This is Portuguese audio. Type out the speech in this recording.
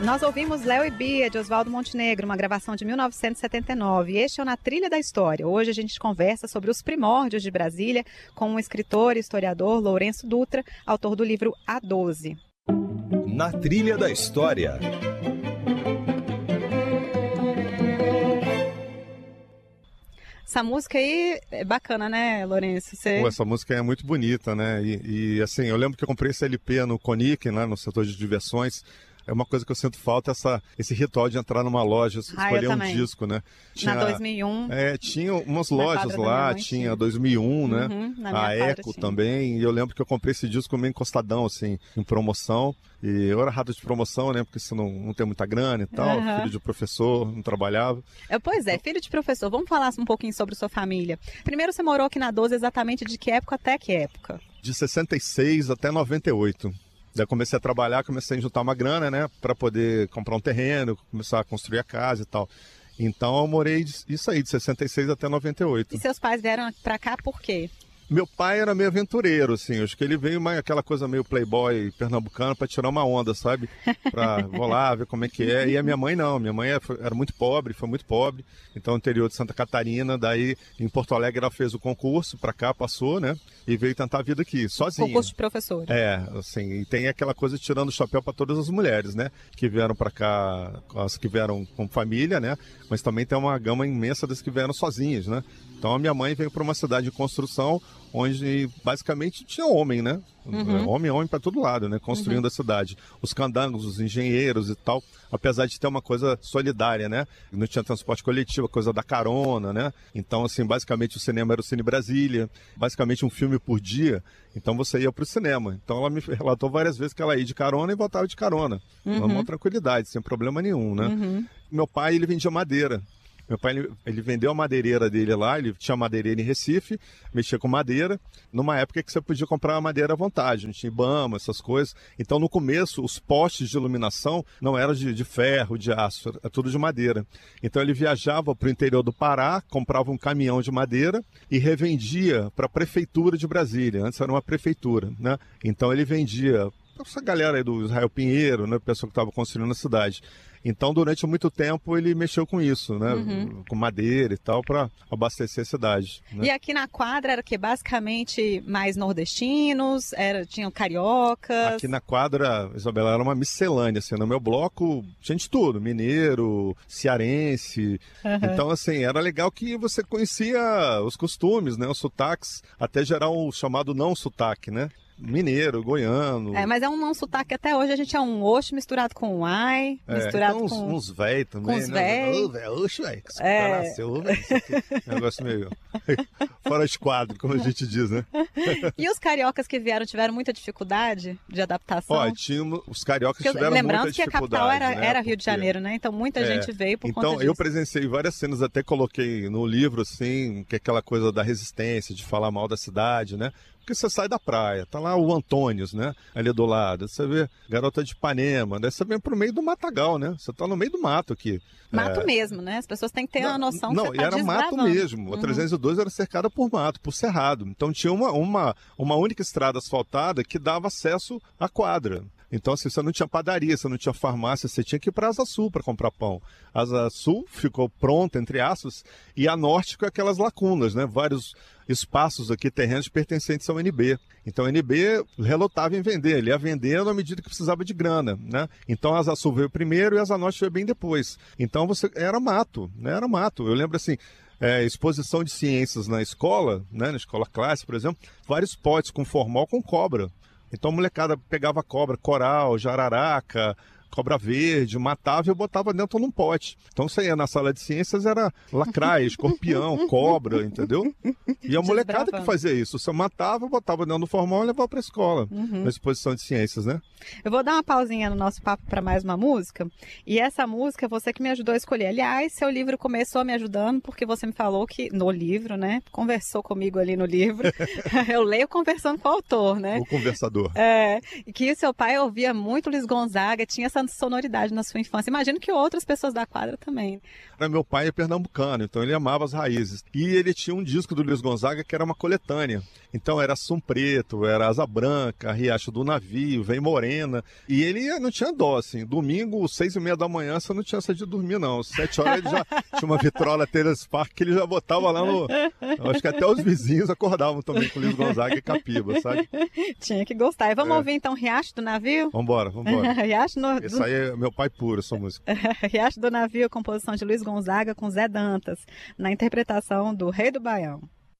Nós ouvimos Léo e Bia, de Oswaldo Montenegro, uma gravação de 1979. E este é o Na Trilha da História. Hoje a gente conversa sobre os primórdios de Brasília com o escritor e historiador Lourenço Dutra, autor do livro A12. Na Trilha da História. Essa música aí é bacana, né, Lourenço? Pô, essa música é muito bonita, né? E assim, eu lembro que eu comprei esse LP no Conic, né, no setor de diversões. É uma coisa que eu sinto falta, esse ritual de entrar numa loja, escolher um disco, né? Na 2001. Tinha umas lojas lá, tinha 2001, né? A Eco também. E eu lembro que eu comprei esse disco meio encostadão, assim, em promoção. E eu era rato de promoção, né? Porque você não tem muita grana e tal. Filho de professor, não trabalhava. Pois é, filho de professor. Vamos falar um pouquinho sobre sua família. Primeiro, você morou aqui na 12 exatamente de que época até que época? De 66 até 98. Daí eu comecei a trabalhar, comecei a juntar uma grana, né, para poder comprar um terreno, começar a construir a casa e tal. Então eu morei isso aí, de 66 até 98. E seus pais vieram para cá por quê? Meu pai era meio aventureiro, assim, acho que ele veio aquela coisa meio playboy pernambucano para tirar uma onda, sabe? Vou lá ver como é que é. E a minha mãe não, minha mãe era muito pobre, foi muito pobre, então no interior de Santa Catarina, daí em Porto Alegre ela fez o concurso, para cá passou, né? E veio tentar a vida aqui, sozinha. Concurso de professor. Assim, e tem aquela coisa tirando o chapéu para todas as mulheres, né? Que vieram para cá, as que vieram com família, né? Mas também tem uma gama imensa das que vieram sozinhas, né? Então a minha mãe veio para uma cidade de construção onde basicamente tinha homem, né? Homem para todo lado, né? Construindo a cidade. Os candangos, os engenheiros e tal, apesar de ter uma coisa solidária, né? Não tinha transporte coletivo, a coisa da carona, né? Então, assim, basicamente o cinema era o Cine Brasília, basicamente um filme por dia, então você ia pro cinema. Então ela me relatou várias vezes que ela ia de carona e voltava de carona. Uma tranquilidade, sem problema nenhum, né? Meu pai, ele vendia madeira. Meu pai, ele vendeu a madeireira dele lá, ele tinha madeireira em Recife, mexia com madeira, numa época que você podia comprar madeira à vontade, não tinha Ibama, essas coisas. Então, no começo, os postes de iluminação não eram de ferro, de aço, era tudo de madeira. Então, ele viajava para o interior do Pará, comprava um caminhão de madeira e revendia para a prefeitura de Brasília. Antes era uma prefeitura, né? Então, ele vendia essa galera aí do Israel Pinheiro, né, o pessoal que estava construindo a cidade. Então, durante muito tempo, ele mexeu com isso, né? Com madeira e tal, para abastecer a cidade. Né? E aqui na quadra era que basicamente mais nordestinos, tinham cariocas? Aqui na quadra, Isabela, era uma miscelânea, assim, no meu bloco tinha de tudo, mineiro, cearense. Então, assim, era legal que você conhecia os costumes, né? Os sotaques, até gerar um chamado não sotaque, né? Mineiro, goiano. Mas é um não sotaque até hoje. A gente é um oxo misturado com um ai, misturado então com... uns véi também, com uns véi. Oxo, velho. Nasceu, velho. Negócio meio fora de quadro, como a gente diz, né? E os cariocas que vieram tiveram muita dificuldade de adaptação? Os cariocas tiveram muita dificuldade. Lembrando que a capital era Rio de Janeiro, né? Então muita gente veio por conta disso. Então eu presenciei várias cenas, até coloquei no livro, assim, que é aquela coisa da resistência, de falar mal da cidade, né? Porque você sai da praia, tá lá o Antônios, né? Ali do lado. Você vê Garota de Ipanema, daí você vem pro meio do matagal, né? Você tá no meio do mato aqui. Mato mesmo, né? As pessoas têm que ter uma noção que você tá era mato mesmo. A 302 era cercada por mato, por cerrado. Então tinha uma única estrada asfaltada que dava acesso à quadra. Então, assim, você não tinha padaria, você não tinha farmácia, você tinha que ir para a Asa Sul para comprar pão. A Asa Sul ficou pronta, entre aspas, e a Norte com aquelas lacunas, né? Vários espaços aqui, terrenos pertencentes ao NB. Então, o NB relutava em vender, ele ia vendendo à medida que precisava de grana, né? Então, a Asa Sul veio primeiro e a Asa Norte veio bem depois. Então, era mato, né? Era mato. Eu lembro, assim, exposição de ciências na escola, né? Na escola clássica, por exemplo, vários potes com formol com cobra. Então a molecada pegava cobra, coral, jararaca, cobra verde, matava e botava dentro num pote. Então você ia na sala de ciências, era lacraia, escorpião, cobra, entendeu? E a molecada que fazia isso. Você matava, botava dentro do formol e levava para a escola, na exposição de ciências, né? Eu vou dar uma pausinha no nosso papo para mais uma música. E essa música é você que me ajudou a escolher. Aliás, seu livro começou me ajudando porque você me falou que, no livro, né? Conversou comigo ali no livro. Eu leio conversando com o autor, né? O conversador. Que o seu pai ouvia muito Luiz Gonzaga, tinha essa essa sonoridade na sua infância. Imagino que outras pessoas da quadra também. Meu pai é pernambucano, então ele amava as raízes. E ele tinha um disco do Luiz Gonzaga que era uma coletânea. Então era Sum Preto, era Asa Branca, Riacho do Navio, Vem Morena. E ele não tinha dó, assim. Domingo, 6h30 da manhã, você não tinha essa de dormir, não. 7 horas ele já tinha uma vitrola Teles Park que ele já botava lá no... Eu acho que até os vizinhos acordavam também com o Luiz Gonzaga e Capiba, sabe? Tinha que gostar. E vamos ouvir então Riacho do Navio? Vambora. Riacho Esse aí é meu pai puro, essa música. Riacho do Navio, composição de Luiz Gonzaga com Zé Dantas, na interpretação do Rei do Baião.